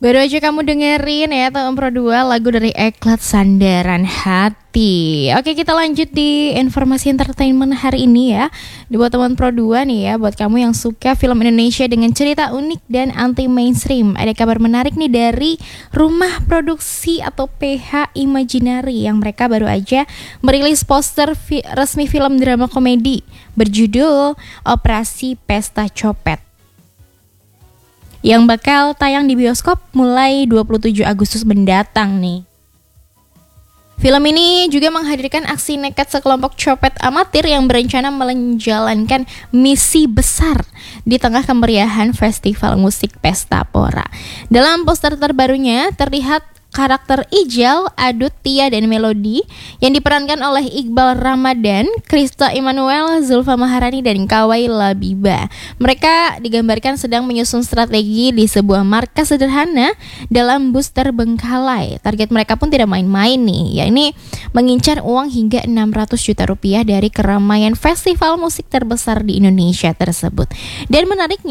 Baru aja kamu dengerin ya Tahun Pro 2 lagu dari Eklat Sandaran Hati. Oke, kita lanjut di informasi entertainment hari ini ya. Buat teman Pro 2 nih ya, buat kamu yang suka film Indonesia dengan cerita unik dan anti mainstream, ada kabar menarik nih dari Rumah Produksi atau PH Imaginary yang mereka baru aja merilis poster resmi film drama komedi berjudul Operasi Pesta Copet yang bakal tayang di bioskop mulai 27 Agustus mendatang nih. Film ini juga menghadirkan aksi nekat sekelompok copet amatir yang berencana menjalankan misi besar di tengah kemeriahan festival musik Pesta Pora. Dalam poster terbarunya terlihat karakter Ijal, Adut, Tia, dan Melody yang diperankan oleh Iqbal Ramadan, Krista Immanuel, Zulfa Maharani, dan Kawai Labiba. Mereka digambarkan sedang menyusun strategi di sebuah markas sederhana dalam bus terbengkalai. Target mereka pun tidak main-main nih, yakni mengincar uang hingga 600 juta rupiah dari keramaian festival musik terbesar di Indonesia tersebut. Dan menariknya,